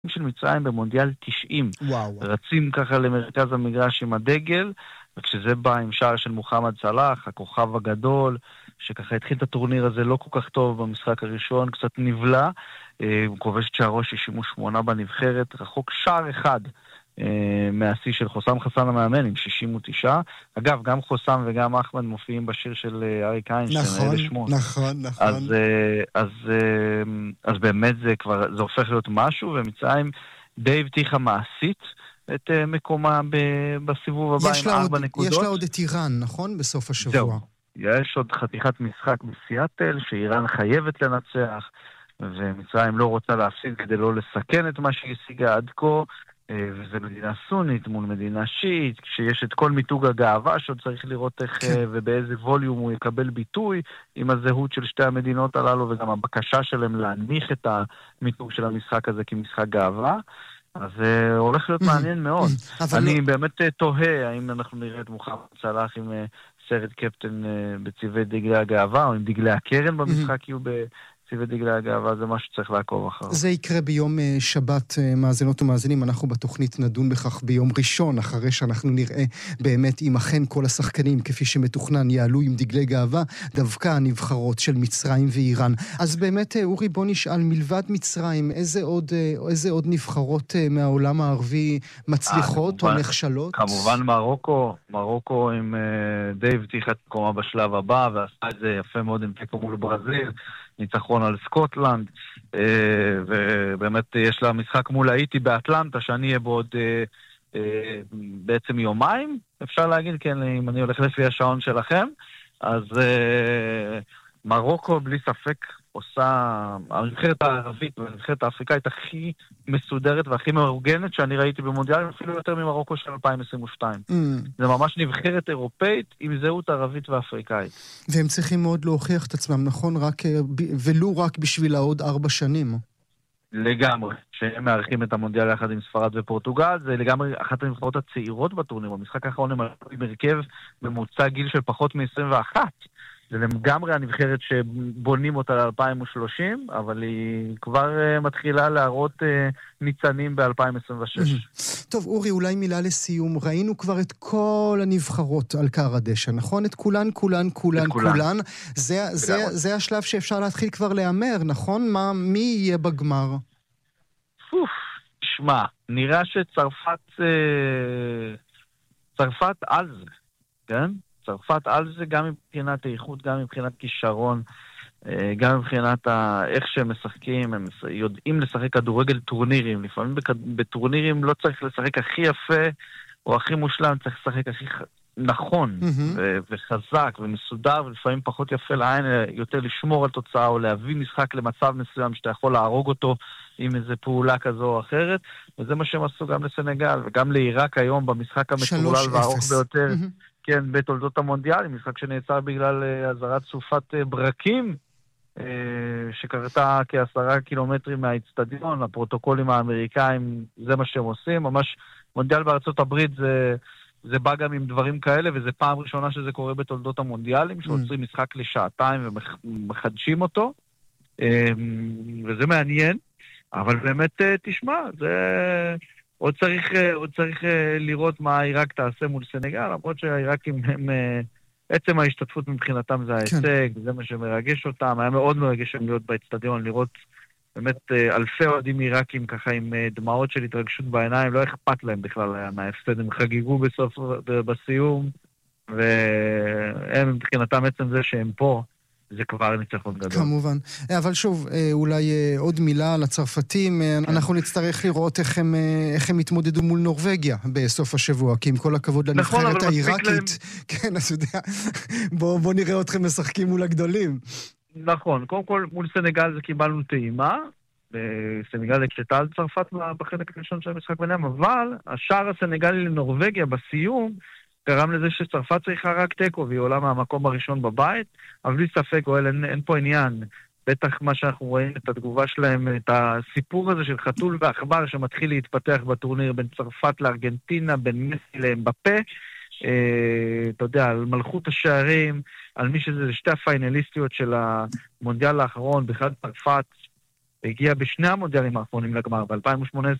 של מצרים במונדיאל 90. וואו. רצים ככה למרכז המגרש עם הדגל, וכשזה בא עם שער של מוחמד סלאח, הכוכב הגדול, שככה התחיל את הטורניר הזה לא כל כך טוב במשחק הראשון, קצת נבלה, הוא כובש את שערו 68 בנבחרת, רחוק שער אחד מהשיא של חוסם חסן המאמן עם 69. אגב, גם חוסם וגם אחמד מופיעים בשיר של אריק איינשטיין. נכון. אז באמת זה הופך להיות משהו, ומצרים די הבטיחה מעשית את מקומה בסיבוב הבא עם 4 נקודות. יש לה עוד את איראן, נכון? בסוף השבוע. זהו. יש עוד חתיכת משחק בסיאטל, שאיראן חייבת לנצח, ומצרים לא רוצה להפסיד כדי לא לסכן את מה שהיא השיגה עד כה, וזה מדינה סונית מול מדינה שיעית, כשיש את כל מיתוג הגאווה שעוד צריך לראות איך ובאיזה ווליום הוא יקבל ביטוי עם הזהות של שתי המדינות הללו, וגם הבקשה שלהם להנמיך את המיתוג של המשחק הזה כמשחק גאווה. אז זה הולך להיות מעניין מאוד. אני באמת תוהה האם אנחנו נראה את מוחמד סלאח עם סרט קפטן בצבעי דגלי הגאווה, או עם דגלי הקרן במשחק יהיו בצבעי דגלי הגאווה, זה משהו שצריך לעקוב אחריו. זה יקרה ביום שבת, מאזינות ומאזינים, אנחנו בתוכנית נדון בכך ביום ראשון, אחרי שאנחנו נראה באמת אם אכן כל השחקנים כפי שמתוכנן יעלו עם דגלי גאווה, דווקא הנבחרות של מצרים ואיראן. אז באמת, אורי, בוא נשאל, מלבד מצרים, איזה עוד נבחרות מהעולם הערבי מצליחות או נכשלות? כמובן מרוקו עם די הבטיחה את מקומה בשלב הבא, ועשה את זה יפה מאוד עם תיקו מול ברזיל, ניצחון על סקוטלנד, ובאמת יש לה משחק מול האיטי באטלנטה, שאני אהיה בעוד בעצם יומיים, אפשר להגיד, כן, אם אני הולך לפי השעון שלכם, אז מרוקו בלי ספק עושה, הנבחרת הערבית והנבחרת האפריקאית הכי מסודרת והכי מאורגנת שאני ראיתי במונדיאל, אפילו יותר ממרוקו של 2022. זה ממש נבחרת אירופאית עם זהות ערבית ואפריקאית. והם צריכים מאוד להוכיח את עצמם, נכון? ולו רק בשביל עוד 4 שנים. לגמרי. שהם מארחים את המונדיאל יחד עם ספרד ופורטוגל, זה לגמרי אחת הנבחרות הצעירות בטורניר. במשחק האחרון הם עם הרכב ממוצע גיל של פחות מ-21. זה לגמרי הנבחרת שבונים אותה ל-2030, אבל היא כבר מתחילה להראות ניצנים ב-2026. טוב, אורי, אולי מילה לסיום. ראינו כבר את כל הנבחרות על קר הדשא, נכון? את כולן. זה השלב שאפשר להתחיל כבר לאמר, נכון? מי יהיה בגמר? תשמע, נראה שצרפת על זה, כן? צרפת על זה גם מבחינת האיכות, גם מבחינת כישרון, גם מבחינת איך שהם משחקים, הם יודעים לשחק כדורגל טורנירים, לפעמים בטורנירים לא צריך לשחק הכי יפה או הכי מושלם, צריך לשחק הכי נכון וחזק ומסודר, ולפעמים פחות יפה לעין, יותר לשמור על תוצאה או להביא משחק למצב מסוים שאתה יכול להרוג אותו עם איזו פעולה כזו או אחרת, וזה מה שהם עשו גם לסנגל וגם לעיראק היום במשחק המטורלל והארוך ביותר. כן, בתולדות המונדיאל, משחק שנעצר בגלל הזרת סופת ברקים, שקרתה כ10 קילומטרים מהאצטדיון, הפרוטוקולים האמריקאים, זה מה שהם עושים, ממש מונדיאל בארצות הברית זה בא גם עם דברים כאלה, וזה פעם ראשונה שזה קורה בתולדות המונדיאלים, שעוצרים משחק לשעתיים ומחדשים אותו, וזה מעניין, אבל באמת תשמע, זה... עוד צריך לראות מה העיראק תעשה מול סנגל, למרות שהעיראקים הם, עצם ההשתתפות מבחינתם זה ההישג, זה מה שמרגש אותם, היה מאוד מרגש להיות באצטדיון, לראות באמת אלפי אוהדים עיראקים ככה עם דמעות של התרגשות בעיניים, לא אכפת להם בכלל מההפסד, הם חגיגו בסיום, והם מבחינתם עצם זה שהם פה, זה כבר ניצחון גדול. כמובן. אבל שוב, אולי עוד מילה על הצרפתים. אנחנו נצטרך לראות איך הם התמודדו מול נורווגיה בסוף השבוע, כי עם כל הכבוד לנבחרת העיראקית, כן, אתה יודע, בוא נראה אתכם משחקים מול הגדולים. נכון. קודם כל, מול סנגל זה קיבלנו טעימה, סנגל הקשתה על צרפת בחלק הראשון של המשחק ביניהם, אבל השער הסנגלי לנורווגיה בסיום, גרם לזה שצרפת צריכה רק טקו, והיא עולה מהמקום הראשון בבית, אבל בלי ספק, אין פה עניין. בטח מה שאנחנו רואים את התגובה שלהם, את הסיפור הזה של חתול ואחבר שמתחיל להתפתח בטורניר בין צרפת לארגנטינה, בין מסי לאמבפה, אתה יודע, על מלכות השערים, על מי שזה שתי הפיינליסטיות של המונדיאל האחרון, בכלל צרפת, והגיע בשני המונדיאלים האחרונים לגמר, ב-2018